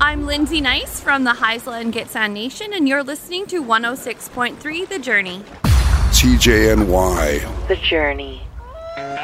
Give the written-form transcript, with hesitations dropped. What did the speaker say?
I'm Lindsay Nice from the Heisla and Gitxsan Nation, and you're listening to 106.3 The Journey. CJNY. The Journey.